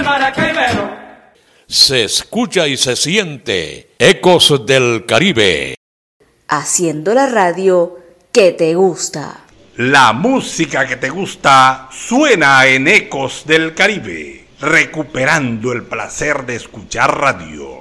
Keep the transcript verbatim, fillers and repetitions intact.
Maracaibo. Se escucha y se siente Ecos del Caribe. Haciendo la radio que te gusta. La música que te gusta suena en Ecos del Caribe, recuperando el placer de escuchar radio.